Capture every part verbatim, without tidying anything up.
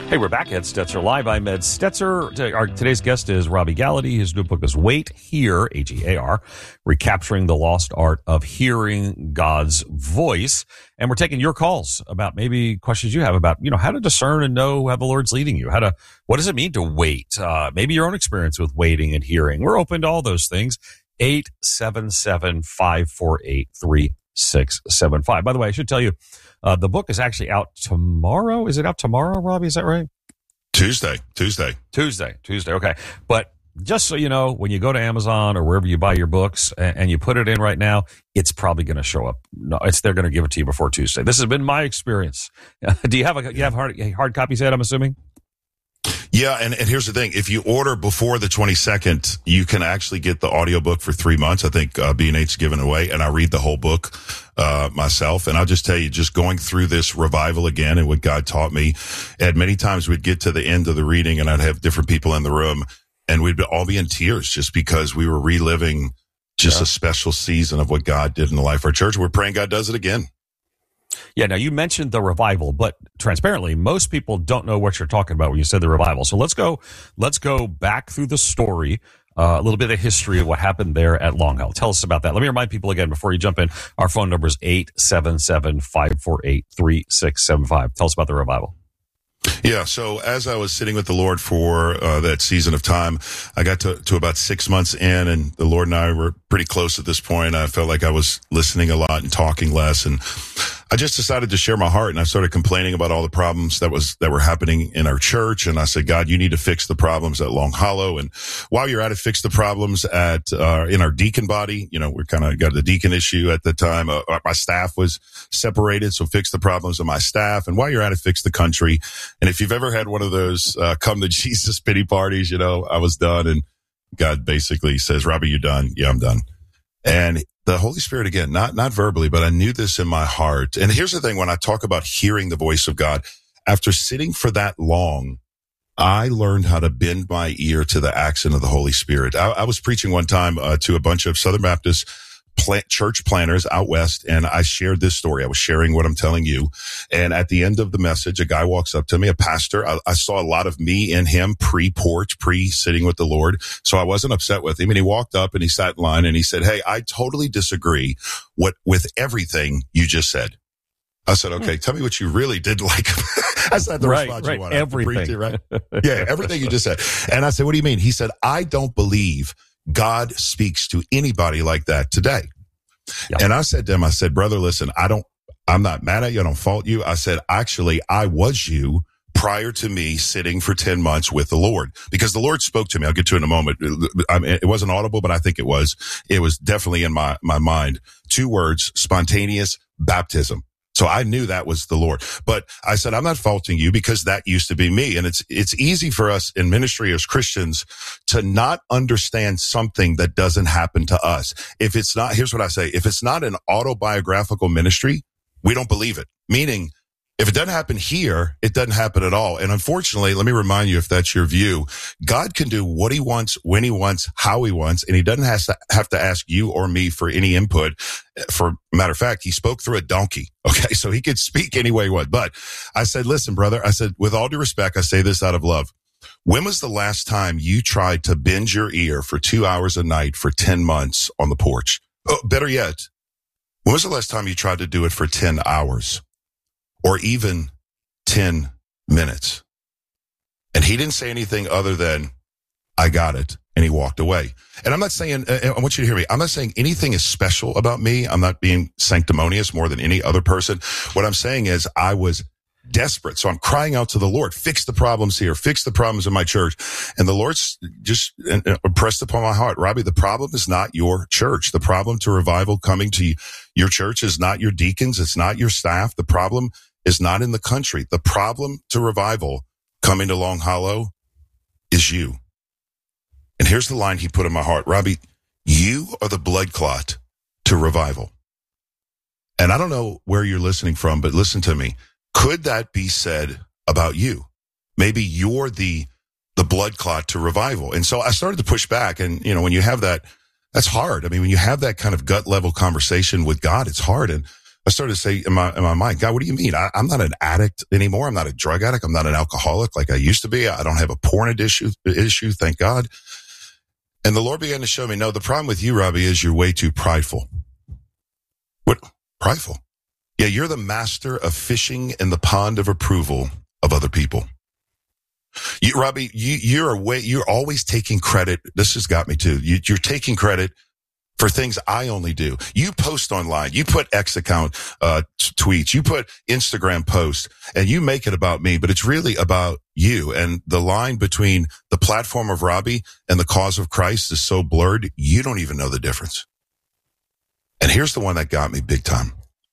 Hey, we're back at Stetzer Live. I'm Ed Stetzer. Our, today's guest is Robby Gallaty. His new book is Wait, Hear, A G A R, Recapturing the Lost Art of Hearing God's Voice. And we're taking your calls about maybe questions you have about, you know, how to discern and know how the Lord's leading you. How to, what does it mean to wait? Uh, maybe your own experience with waiting and hearing. We're open to all those things. eight seven seven, five four eight, three six seven five. By the way, I should tell you, Uh, the book is actually out tomorrow. Is it out tomorrow, Robby? Is that right? Tuesday. Tuesday. Tuesday. Tuesday. Okay. But just so you know, when you go to Amazon or wherever you buy your books and, and you put it in right now, it's probably going to show up. No, it's they're going to give it to you before Tuesday. This has been my experience. Do you have a you have hard hard copies yet? I'm assuming. Yeah, and, and here's the thing. If you order before the twenty-second, you can actually get the audiobook for three months. I think uh, B and H's given away, and I read the whole book uh myself. And I'll just tell you, just going through this revival again and what God taught me, and many times we'd get to the end of the reading, and I'd have different people in the room, and we'd all be in tears just because we were reliving just yeah. a special season of what God did in the life of our church. We're praying God does it again. Yeah, now you mentioned the revival, but transparently, most people don't know what you're talking about when you said the revival. So let's go, let's go back through the story, uh, a little bit of history of what happened there at Long Hollow. Tell us about that. Let me remind people again before you jump in. Our phone number is eight seven seven, five four eight, three six seven five. Tell us about the revival. Yeah, so as I was sitting with the Lord for uh, that season of time, I got to, to about six months in, and the Lord and I were pretty close at this point. I felt like I was listening a lot and talking less, and I just decided to share my heart, and I started complaining about all the problems that was that were happening in our church. And I said, God, you need to fix the problems at Long Hollow, and while you're at it, fix the problems at uh, in our deacon body. You know, we kind of got the deacon issue at the time. Uh, my staff was separated, so fix the problems of my staff. And while you're at it, fix the country. And if you've ever had one of those uh, come to Jesus pity parties, you know, I was done, and God basically says, Robby, you done? Yeah, I'm done. And the Holy Spirit, again, not, not verbally, but I knew this in my heart. And here's the thing. When I talk about hearing the voice of God, after sitting for that long, I learned how to bend my ear to the accent of the Holy Spirit. I, I was preaching one time uh, to a bunch of Southern Baptist plant, church planners out west, and I shared this story. I was sharing what I'm telling you. And at the end of the message, a guy walks up to me, a pastor. I, I saw a lot of me in him pre-porch, pre-sitting with the Lord. So I wasn't upset with him. And he walked up and he sat in line and he said, hey, I totally disagree what, with everything you just said. I said, okay, hmm. tell me what you really did like. That's not the right, response right, you want. everything. To, right? Yeah, everything you just said. And I said, what do you mean? He said, I don't believe God speaks to anybody like that today. Yep. And I said to him, I said, brother, listen, I don't, I'm not mad at you. I don't fault you. I said, actually, I was you prior to me sitting for ten months with the Lord, because the Lord spoke to me. I'll get to it in a moment. I mean, it wasn't audible, but I think it was, it was definitely in my, my mind. Two words, spontaneous baptism. So I knew that was the Lord. But I said, I'm not faulting you, because that used to be me. And it's, it's easy for us in ministry as Christians to not understand something that doesn't happen to us. If it's not, here's what I say. If it's not an autobiographical ministry, we don't believe it. Meaning, if it doesn't happen here, it doesn't happen at all. And unfortunately, let me remind you, if that's your view, God can do what he wants, when he wants, how he wants, and he doesn't have to, have to ask you or me for any input. For matter of fact, he spoke through a donkey. Okay. So he could speak any way he would. But I said, listen, brother, I said, with all due respect, I say this out of love. When was the last time you tried to bend your ear for two hours a night for ten months on the porch? Oh, better yet, when was the last time you tried to do it for ten hours? Or even ten minutes. And he didn't say anything other than, I got it. And he walked away. And I'm not saying, I want you to hear me. I'm not saying anything is special about me. I'm not being sanctimonious more than any other person. What I'm saying is I was desperate. So I'm crying out to the Lord, fix the problems here, fix the problems in my church. And the Lord just impressed upon my heart, Robby, the problem is not your church. The problem to revival coming to your church is not your deacons. It's not your staff. The problem is not in the country. The problem to revival coming to Long Hollow is you. And here's the line he put in my heart. Robby, you are the blood clot to revival. And I don't know where you're listening from, but listen to me. Could that be said about you? Maybe you're the, the blood clot to revival. And so I started to push back. And, you know, when you have that, that's hard. I mean, when you have that kind of gut level conversation with God, it's hard. And I started to say in my, in my mind, God, what do you mean? I, I'm not an addict anymore. I'm not a drug addict. I'm not an alcoholic like I used to be. I don't have a porn issue, issue, thank God. And the Lord began to show me, no, the problem with you, Robbie, is you're way too prideful. What? Prideful? Yeah, you're the master of fishing in the pond of approval of other people. You, Robbie, you, you're way, you're always taking credit. This has got me too. You, you're taking credit for things I only do. You post online, you put X account, uh, t- tweets, you put Instagram posts, and you make it about me, but it's really about you. And the line between the platform of Robbie and the cause of Christ is so blurred, you don't even know the difference. And here's the one that got me big time.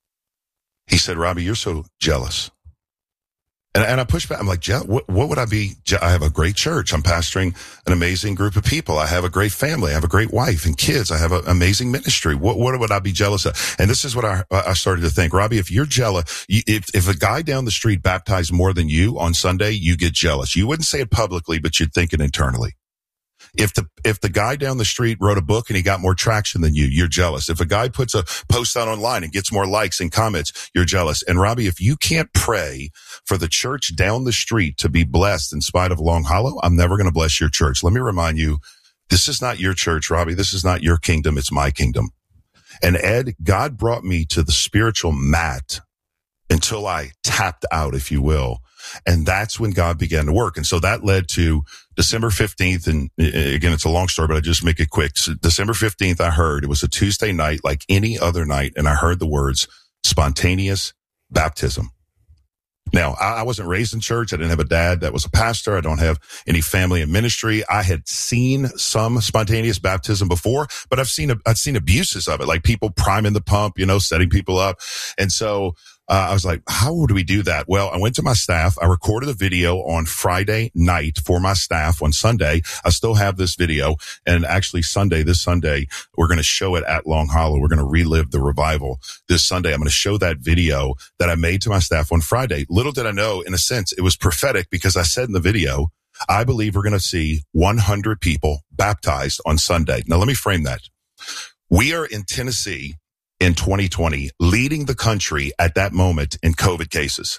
He said, Robbie, you're so jealous. And, and I pushed back. I'm like, Je- what, what would I be? Je- I have a great church. I'm pastoring an amazing group of people. I have a great family. I have a great wife and kids. I have an amazing ministry. What, what would I be jealous of? And this is what I, I started to think. Robbie, if you're jealous, you, if, if a guy down the street baptized more than you on Sunday, you get jealous. You wouldn't say it publicly, but you'd think it internally. If the, if the guy down the street wrote a book and he got more traction than you, you're jealous. If a guy puts a post out online and gets more likes and comments, you're jealous. And Robbie, if you can't pray for the church down the street to be blessed in spite of Long Hollow, I'm never going to bless your church. Let me remind you, this is not your church, Robbie. This is not your kingdom. It's my kingdom. And Ed, God brought me to the spiritual mat until I tapped out, if you will. And that's when God began to work. And so that led to December fifteenth. And again, it's a long story, but I just make it quick. So December fifteenth, I heard, it was a Tuesday night like any other night. And I heard the words spontaneous baptism. Now, I wasn't raised in church. I didn't have a dad that was a pastor. I don't have any family in ministry. I had seen some spontaneous baptism before, but I've seen, I've seen abuses of it, like people priming the pump, you know, setting people up. And so Uh, I was like, how do we do that? Well, I went to my staff. I recorded a video on Friday night for my staff on Sunday. I still have this video. And actually Sunday, this Sunday, we're going to show it at Long Hollow. We're going to relive the revival this Sunday. I'm going to show that video that I made to my staff on Friday. Little did I know, in a sense, it was prophetic because I said in the video, I believe we're going to see one hundred people baptized on Sunday. Now, let me frame that. We are in Tennessee in twenty twenty, leading the country at that moment in COVID cases.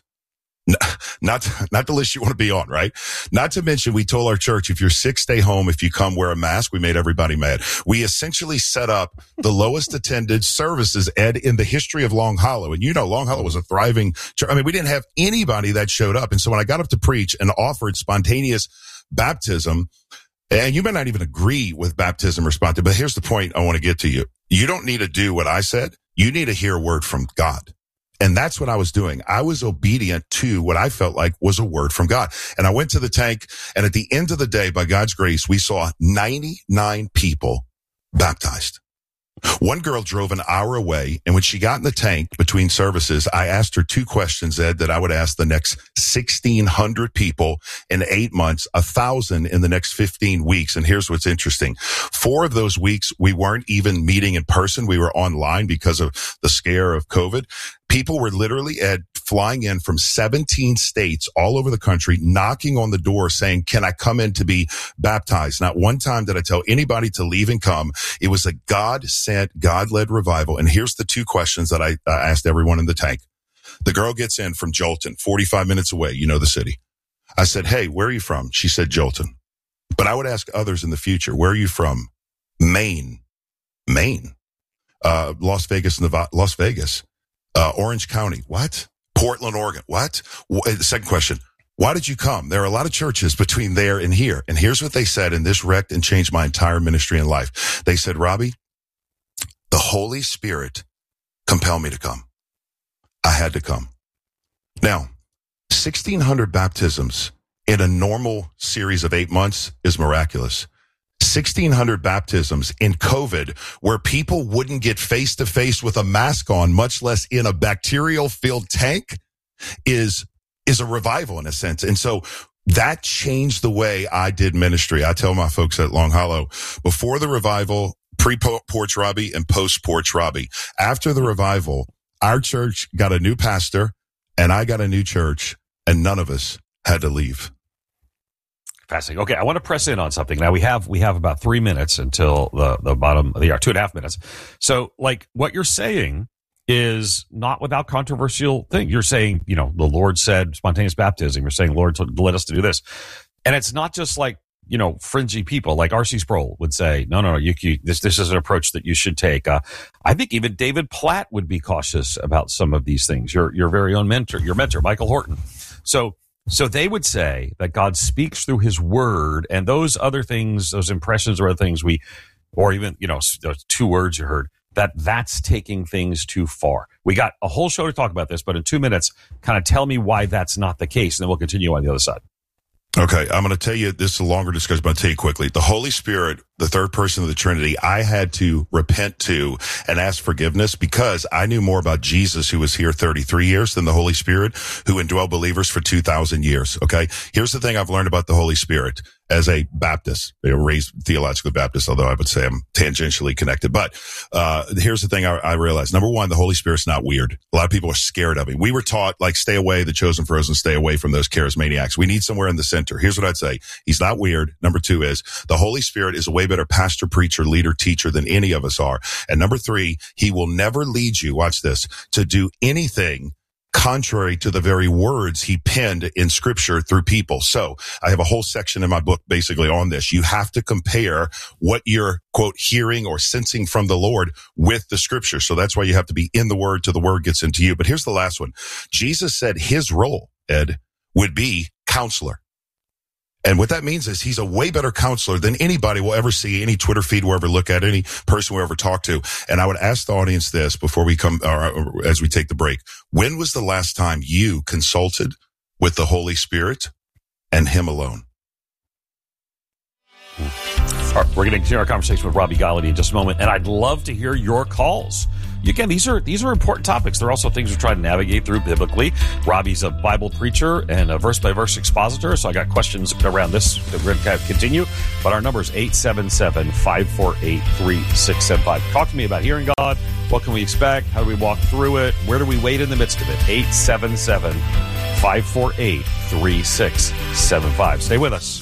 Not, not the list you want to be on, right? Not to mention, we told our church, if you're sick, stay home. If you come, wear a mask. We made everybody mad. We essentially set up the lowest attended services, Ed, in the history of Long Hollow. And you know, Long Hollow was a thriving church. I mean, we didn't have anybody that showed up. And so when I got up to preach and offered spontaneous baptism, and you may not even agree with baptism or spontaneous, but here's the point I want to get to you. You don't need to do what I said. You need to hear a word from God. And that's what I was doing. I was obedient to what I felt like was a word from God. And I went to the tank, and at the end of the day, by God's grace, we saw ninety-nine people baptized. One girl drove an hour away, and when she got in the tank between services, I asked her two questions, Ed, that I would ask the next sixteen hundred people in eight months, one thousand in the next fifteen weeks. And here's what's interesting. Four of those weeks, we weren't even meeting in person. We were online because of the scare of COVID. People were literally, Ed, flying in from seventeen states all over the country, knocking on the door saying, can I come in to be baptized? Not one time did I tell anybody to leave and come. It was a God-sent, God-led revival. And here's the two questions that I uh, asked everyone in the tank. The girl gets in from Jolton, forty-five minutes away. You know the city. I said, hey, where are you from? She said, Jolton. But I would ask others in the future, where are you from? Maine. Maine. Uh, Las Vegas, Nevada, Las Vegas. Uh, Orange County. What? Portland, Oregon. What? The second question. Why did you come? There are a lot of churches between there and here. And here's what they said, and this wrecked and changed my entire ministry and life. They said, Robbie, the Holy Spirit compelled me to come. I had to come. Now, sixteen hundred baptisms in a normal series of eight months is miraculous. sixteen hundred baptisms in COVID where people wouldn't get face to face with a mask on, much less in a bacterial filled tank, is, is a revival in a sense. And so that changed the way I did ministry. I tell my folks at Long Hollow, before the revival, pre-Porch Robbie and post-Porch Robbie. After the revival, our church got a new pastor and I got a new church, and none of us had to leave. Fascinating. Okay, I want to press in on something. Now we have we have about three minutes until the, the bottom of the hour, two and a half minutes. So, like what you're saying is not without controversial thing. You're saying, you know, the Lord said spontaneous baptism. You're saying, Lord led us to do this. And it's not just like, you know, fringy people like R C Sproul would say, no, no, no, you, you, this, this is an approach that you should take. Uh, I think even David Platt would be cautious about some of these things. Your, your very own mentor, your mentor, Michael Horton. So, so they would say that God speaks through his word, and those other things, those impressions or other things we, or even, you know, those two words you heard, that that's taking things too far. We got a whole show to talk about this, but in two minutes, kind of tell me why that's not the case, and then we'll continue on the other side. Okay, I'm going to tell you, this is a longer discussion, but I'll tell you quickly. The Holy Spirit, the third person of the Trinity, I had to repent to and ask forgiveness because I knew more about Jesus, who was here thirty-three years, than the Holy Spirit, who indwelled believers for two thousand years. Okay, here's the thing I've learned about the Holy Spirit as a Baptist, you know, raised theologically Baptist, although I would say I'm tangentially connected. But uh here's the thing I, I realized. Number one, the Holy Spirit's not weird. A lot of people are scared of him. We were taught, like, stay away, the chosen frozen, stay away from those charismaniacs. We need somewhere in the center. Here's what I'd say. He's not weird. Number two is the Holy Spirit is a way better pastor, preacher, leader, teacher than any of us are. And number three, he will never lead you, watch this, to do anything contrary to the very words he penned in scripture through people. So I have a whole section in my book basically on this. You have to compare what you're, quote, hearing or sensing from the Lord with the scripture. So that's why you have to be in the word till the word gets into you. But here's the last one. Jesus said his role, Ed, would be counselor. And what that means is he's a way better counselor than anybody will ever see, any Twitter feed we'll ever look at, any person we'll ever talk to. And I would ask the audience this before we come, or as we take the break. When was the last time you consulted with the Holy Spirit and him alone? All right, we're going to continue our conversation with Robbie Gallaty in just a moment, and I'd love to hear your calls. Again, these are these are important topics. They're also things we're trying to navigate through biblically. Robbie's a Bible preacher and a verse-by-verse expositor, so I got questions around this that we're going to continue. But our number is eight seven seven, five four eight, three six seven five. Talk to me about hearing God. What can we expect? How do we walk through it? Where do we wait in the midst of it? eight seven seven, five four eight, three six seven five. Stay with us.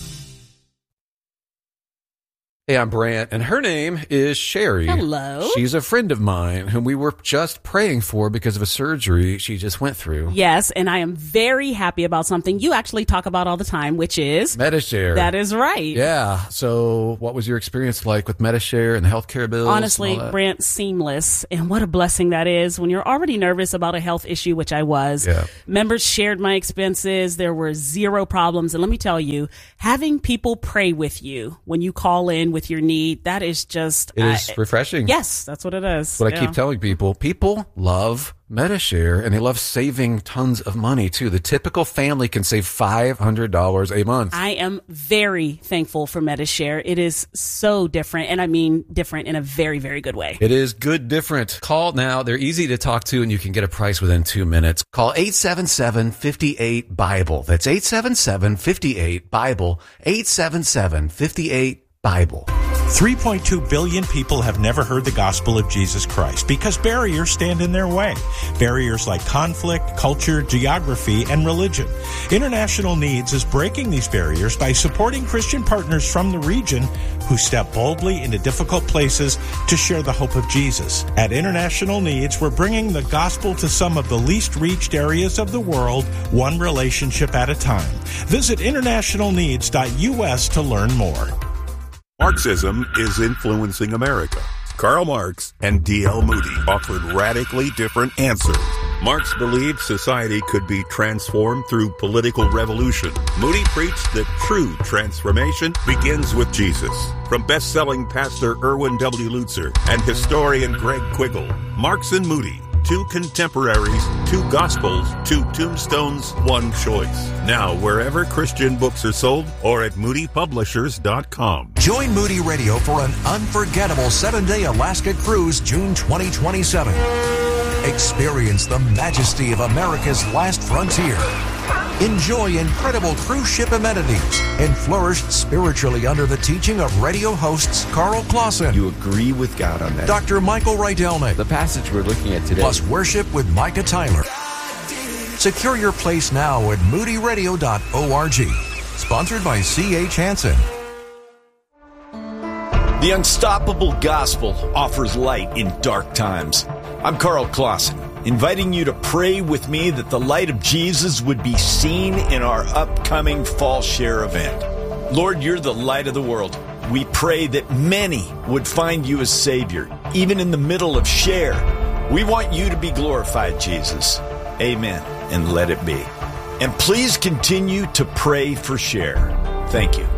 Hey, I'm Brant, and her name is Sherry. Hello. She's a friend of mine whom we were just praying for because of a surgery she just went through. Yes, and I am very happy about something you actually talk about all the time, which is Medi-Share. That is right. Yeah. So what was your experience like with Medi-Share and the healthcare bills? Honestly, Brant, seamless. And what a blessing that is when you're already nervous about a health issue, which I was. Yeah. Members shared my expenses. There were zero problems. And let me tell you, having people pray with you when you call in with your need, that is just it is uh, refreshing. Yes, that's what it is. What yeah. I keep telling people, people love Medi-Share, and they love saving tons of money too. The typical family can save five hundred dollars a month. I am very thankful for Medi-Share. It is so different, and I mean different in a very, very good way. It is good different. Call now. They're easy to talk to, and you can get a price within two minutes. Call eight seven seven, five eight, BIBLE. That's eight seven seven, five eight, BIBLE. eight seven seven, five eight, BIBLE. three point two billion people have never heard the gospel of Jesus Christ because barriers stand in their way. Barriers like conflict, culture, geography, and religion. International Needs is breaking these barriers by supporting Christian partners from the region who step boldly into difficult places to share the hope of Jesus. At International Needs, we're bringing the gospel to some of the least reached areas of the world, one relationship at a time. Visit international needs dot U S to learn more. Marxism is influencing America. Karl Marx and D L Moody offered radically different answers. Marx believed society could be transformed through political revolution. Moody preached that true transformation begins with Jesus. From best-selling pastor Erwin W. Lutzer and historian Greg Quiggle, Marx and Moody, two contemporaries, two gospels, two tombstones, one choice. Now, wherever Christian books are sold or at moody publishers dot com. Join Moody Radio for an unforgettable seven-day Alaska cruise June twenty twenty-seven. Experience the majesty of America's last frontier. Enjoy incredible cruise ship amenities and flourish spiritually under the teaching of radio hosts Carl Clausen. You agree with God on that. Doctor Michael Rydelnik. The passage we're looking at today. Plus worship with Micah Tyler. Secure your place now at moody radio dot org. Sponsored by C H Hansen. The Unstoppable Gospel offers light in dark times. I'm Carl Clausen, inviting you to pray with me that the light of Jesus would be seen in our upcoming Fall Share event. Lord, you're the light of the world. We pray that many would find you as Savior, even in the middle of Share. We want you to be glorified, Jesus. Amen, and let it be. And please continue to pray for Share. Thank you.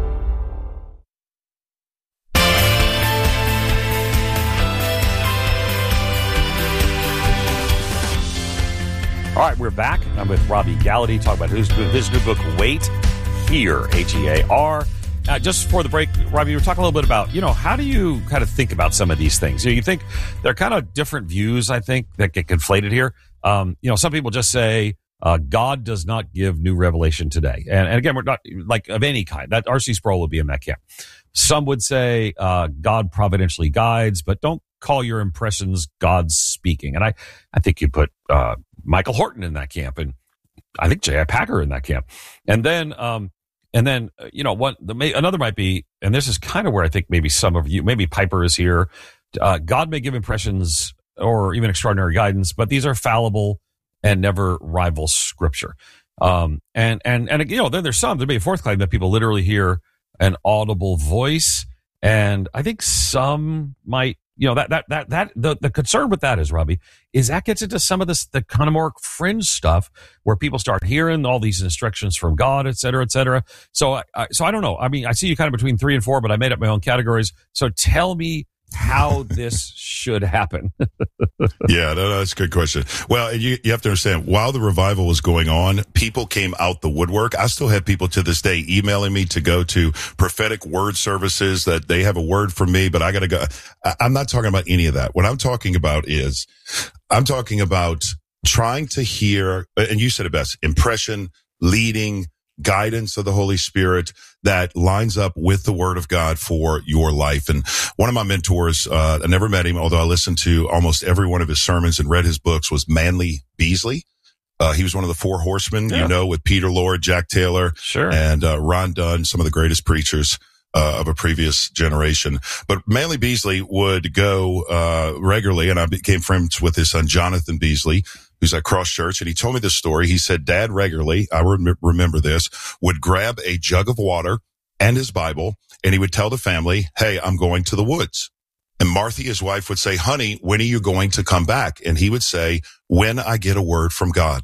All right, we're back. I'm with Robbie Gallaty, talking about his, his new book, Wait Here, H E A R. Uh, just before the break, Robbie, you were talking a little bit about, you know, how do you kind of think about some of these things? You know, you think they're kind of different views, I think, that get conflated here. Um, you know, some people just say, uh, God does not give new revelation today. And, and again, we're not like of any kind. That R C Sproul would be in that camp. Some would say, uh, God providentially guides, but don't call your impressions God's speaking. And I, I think you put, uh, Michael Horton in that camp, and I think J I Packer in that camp. And then, um, and then, uh, you know, one, the, another might be, and this is kind of where I think maybe some of you, maybe Piper is here. Uh, God may give impressions or even extraordinary guidance, but these are fallible and never rival scripture. Um, and, and, and, you know, then there's some, there may be a fourth claim that people literally hear an audible voice. And I think some might, you know, that, that, that, that, the, the concern with that is, Robbie, is that gets into some of this, the kind of more fringe stuff where people start hearing all these instructions from God, et cetera, et cetera. So, I, so I don't know. I mean, I see you kind of between three and four, but I made up my own categories. So tell me how this should happen. Yeah, no, no, that's a good question. Well, you, you have to understand, while the revival was going on, people came out the woodwork. I still have people to this day emailing me to go to prophetic word services that they have a word for me, but I got to go. I, I'm not talking about any of that. What I'm talking about is I'm talking about trying to hear, and you said it best, impression, leading, guidance of the Holy Spirit that lines up with the Word of God for your life. And one of my mentors, uh, I never met him, although I listened to almost every one of his sermons and read his books, was Manly Beasley. Uh, he was one of the four horsemen, yeah. you know, with Peter Lord, Jack Taylor, sure. and uh, Ron Dunn, some of the greatest preachers uh, of a previous generation. But Manly Beasley would go uh, regularly, and I became friends with his son, Jonathan Beasley, who's at Cross Church, and he told me this story. He said, Dad regularly, I rem- remember this, would grab a jug of water and his Bible, and he would tell the family, hey, I'm going to the woods. And Martha, his wife, would say, honey, when are you going to come back? And he would say, when I get a word from God.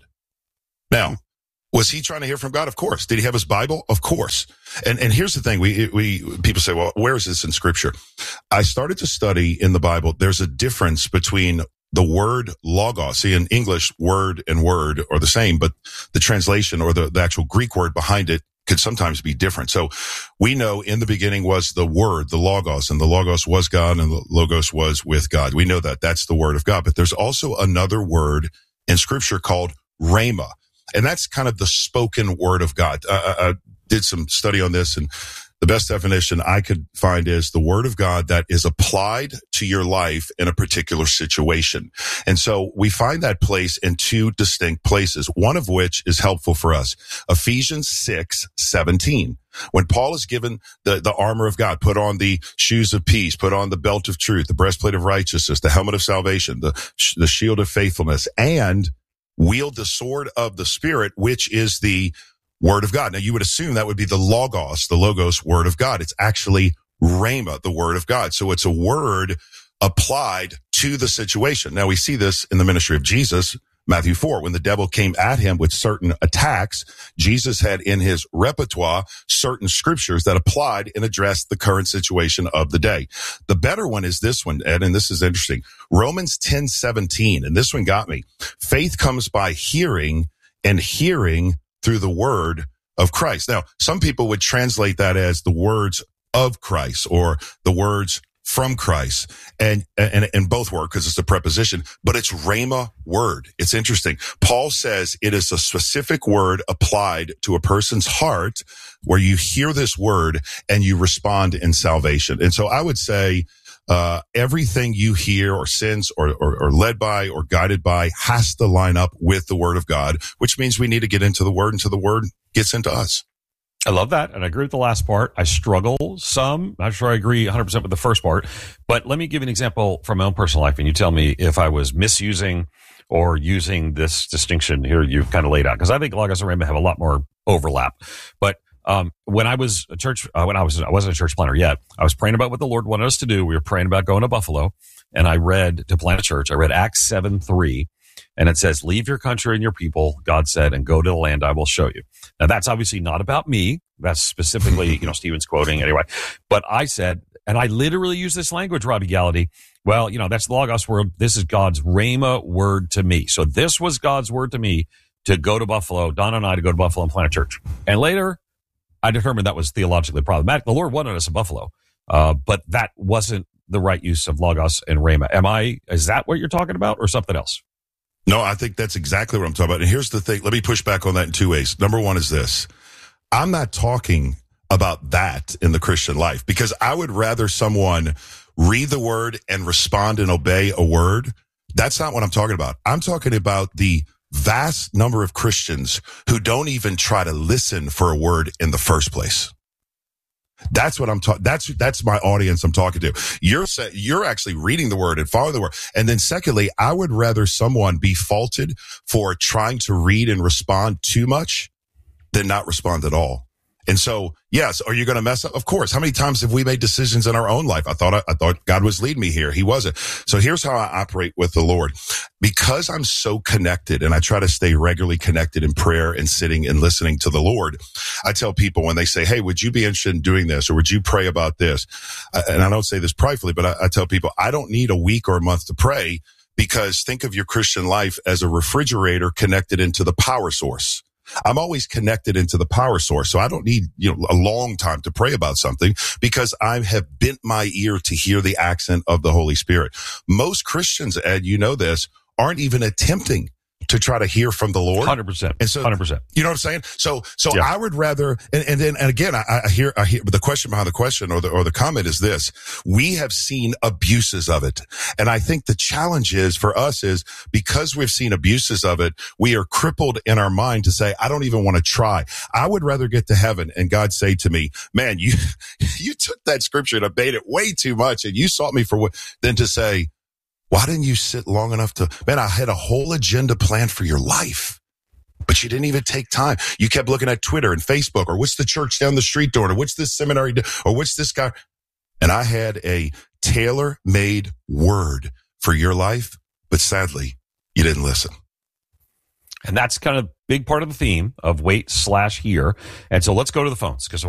Now, was he trying to hear from God? Of course. Did he have his Bible? Of course. And and here's the thing. We we people say, well, where is this in Scripture? I started to study in the Bible. There's a difference between the word logos. See, in English, word and word are the same, but the translation or the, the actual Greek word behind it could sometimes be different. So we know in the beginning was the word, the logos, and the logos was God, and the logos was with God. We know that. That's the word of God. But there's also another word in Scripture called rhema, and that's kind of the spoken word of God. Uh, I did some study on this, and the best definition I could find is the word of God that is applied to your life in a particular situation. And so we find that place in two distinct places, one of which is helpful for us. Ephesians six seventeen. When Paul is given the, the armor of God, put on the shoes of peace, put on the belt of truth, the breastplate of righteousness, the helmet of salvation, the, the shield of faithfulness, and wield the sword of the Spirit, which is the Word of God. Now, you would assume that would be the logos, the logos word of God. It's actually rhema, the word of God. So it's a word applied to the situation. Now, we see this in the ministry of Jesus, Matthew four. When the devil came at him with certain attacks, Jesus had in his repertoire certain scriptures that applied and addressed the current situation of the day. The better one is this one, Ed, and this is interesting. Romans ten seventeen, and this one got me. Faith comes by hearing, and hearing through the word of Christ. Now, some people would translate that as the words of Christ or the words from Christ, and and, and both work because it's a preposition, but it's rhema word. It's interesting. Paul says it is a specific word applied to a person's heart where you hear this word and you respond in salvation. And so I would say Uh, everything you hear or sense or, or, or led by or guided by has to line up with the word of God, which means we need to get into the word until the word gets into us. I love that. And I agree with the last part. I struggle some. Not sure I agree one hundred percent with the first part. But let me give you an example from my own personal life. And you tell me if I was misusing or using this distinction here you've kind of laid out. Because I think Logos and Rhema have a lot more overlap. But um, when I was a church, uh, when I was, I wasn't a church planner yet, I was praying about what the Lord wanted us to do. We were praying about going to Buffalo. And I read, to plant a church, I read Acts seven three. And it says, leave your country and your people, God said, and go to the land I will show you. Now, that's obviously not about me. That's specifically, you know, Stephen's quoting anyway. But I said, and I literally use this language, Robbie Gallaty. Well, you know, that's the Logos word. This is God's Rhema word to me. So this was God's word to me to go to Buffalo, Donna and I to go to Buffalo and plant a church. And later, I determined that was theologically problematic. The Lord wanted us in Buffalo, uh, but that wasn't the right use of Logos and Rhema. Am I, is that what you're talking about or something else? No, I think that's exactly what I'm talking about. And here's the thing. Let me push back on that in two ways. Number one is this. I'm not talking about that in the Christian life because I would rather someone read the word and respond and obey a word. That's not what I'm talking about. I'm talking about the vast number of Christians who don't even try to listen for a word in the first place. That's what I'm talking. That's, that's my audience I'm talking to. You're say, you're actually reading the word and following the word. And then secondly, I would rather someone be faulted for trying to read and respond too much than not respond at all. And so, yes, are you going to mess up? Of course. How many times have we made decisions in our own life? I thought, I, I thought God was leading me here. He wasn't. So here's how I operate with the Lord. Because I'm so connected and I try to stay regularly connected in prayer and sitting and listening to the Lord. I tell people when they say, hey, would you be interested in doing this? Or would you pray about this? And I don't say this pridefully, but I, I tell people I don't need a week or a month to pray because think of your Christian life as a refrigerator connected into the power source. I'm always connected into the power source. So I don't need, you know, a long time to pray about something because I have bent my ear to hear the accent of the Holy Spirit. Most Christians, Ed, you know this, aren't even attempting to try to hear from the Lord. one hundred percent. And so, one hundred percent. You know what I'm saying? So, so yeah. I would rather, and, and then, and again, I, I hear, I hear the question behind the question or the, or the comment is this. We have seen abuses of it. And I think the challenge is for us is because we've seen abuses of it, we are crippled in our mind to say, I don't even want to try. I would rather get to heaven and God say to me, man, you, you took that scripture and obeyed it way too much and you sought me for what, than to say, why didn't you sit long enough to, man, I had a whole agenda planned for your life, but you didn't even take time. You kept looking at Twitter and Facebook or what's the church down the street doing or what's this seminary do, or what's this guy. And I had a tailor-made word for your life, but sadly, you didn't listen. And that's kind of a big part of the theme of wait slash hear. And so let's go to the phones because